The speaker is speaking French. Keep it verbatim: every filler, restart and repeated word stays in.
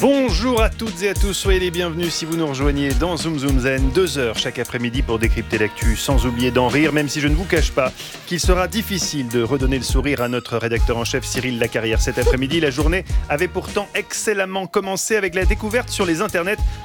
Bonjour à toutes et à tous, soyez les bienvenus si vous nous rejoignez dans Zoom Zoom Zen, deux heures chaque après-midi pour décrypter l'actu sans oublier d'en rire, même si je ne vous cache pas qu'il sera difficile de redonner le sourire à notre rédacteur en chef Cyril Lacarrière cet après-midi. La journée avait pourtant excellemment commencé avec la découverte sur les internets